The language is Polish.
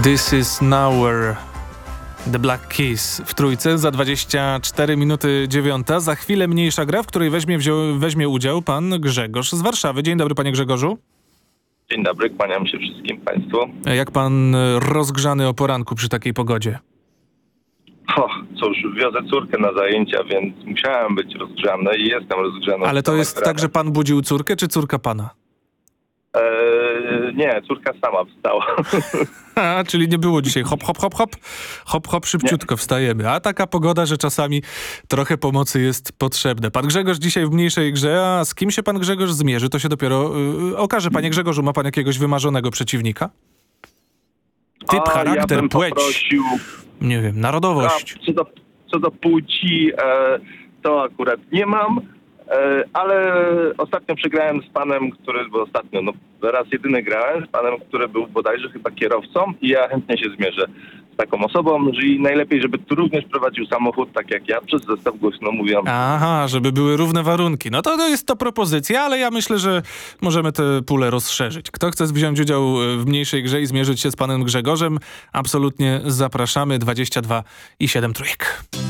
This is Nowhere. The Black Keys w trójce za 24 minuty 9. Za chwilę mniejsza gra, w której weźmie udział pan Grzegorz z Warszawy. Dzień dobry, panie Grzegorzu. Dzień dobry, kłaniam się wszystkim państwu. Jak pan rozgrzany o poranku przy takiej pogodzie? Cóż, wiozę córkę na zajęcia, więc musiałem być rozgrzany i jestem rozgrzany. Ale to jest tak, że pan budził córkę, czy córka pana? Nie, córka sama wstała. Czyli nie było dzisiaj hop, hop, hop, hop, hop, hop, szybciutko wstajemy. A taka pogoda, że czasami trochę pomocy jest potrzebne. Pan Grzegorz dzisiaj w mniejszej grze, a z kim się pan Grzegorz zmierzy, to się dopiero okaże. Panie Grzegorzu, ma pan jakiegoś wymarzonego przeciwnika? Typ, charakter, ja bym płeć, poprosił, nie wiem, narodowość. co do płci, to akurat nie mam. Ale ostatnio przegrałem z panem, raz jedyny grałem z panem, który był bodajże chyba kierowcą i ja chętnie się zmierzę z taką osobą, i najlepiej, żeby tu również prowadził samochód tak jak ja, przez zestaw głośno mówiąc. Aha, żeby były równe warunki. No to jest to propozycja, ale ja myślę, że możemy tę pulę rozszerzyć. Kto chce wziąć udział w mniejszej grze i zmierzyć się z panem Grzegorzem, absolutnie zapraszamy. 22 i 7 trójek.